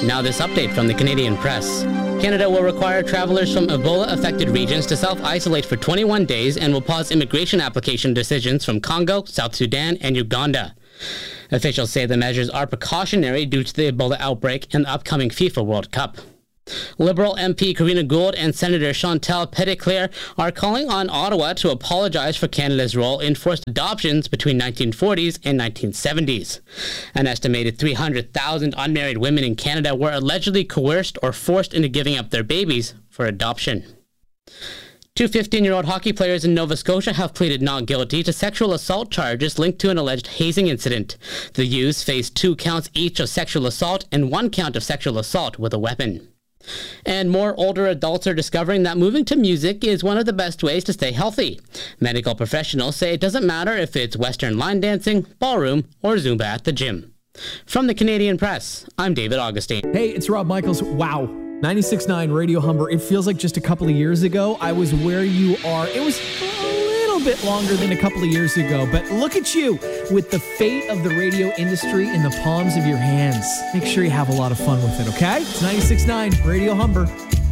Now this update from the Canadian Press. Canada will require travelers from Ebola-affected regions to self-isolate for 21 days and will pause immigration application decisions from Congo, South Sudan, and Uganda. Officials say the measures are precautionary due to the Ebola outbreak and the upcoming FIFA World Cup. Liberal MP Karina Gould and Senator Chantal Petitclerc are calling on Ottawa to apologize for Canada's role in forced adoptions between 1940s and 1970s. An estimated 300,000 unmarried women in Canada were allegedly coerced or forced into giving up their babies for adoption. Two 15-year-old hockey players in Nova Scotia have pleaded not guilty to sexual assault charges linked to an alleged hazing incident. The youths face 2 counts each of sexual assault and 1 count of sexual assault with a weapon. And more older adults are discovering that moving to music is one of the best ways to stay healthy. Medical professionals say it doesn't matter if it's Western line dancing, ballroom, or Zumba at the gym. From the Canadian Press, I'm David Augustine. Hey, it's Rob Michaels. Wow. 96.9 Radio Humber. It feels like just a couple of years ago I was where you are. It was a little bit longer than a couple of years ago, but look at you with the fate of the radio industry in the palms of your hands. Make sure you have a lot of fun with it, okay? It's 96.9 Radio Humber.